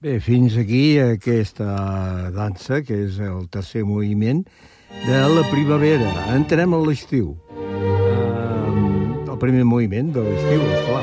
Bé, fins aquí aquesta dansa, que és el tercer moviment de la primavera. Entrem a l'estiu. El primer moviment de l'estiu, esclar.